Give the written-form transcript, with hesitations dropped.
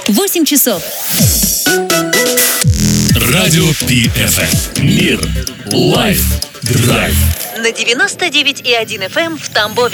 8 часов. Радио PFM. Мир. Лайф. Драйв. На 99,1 FM в Тамбове.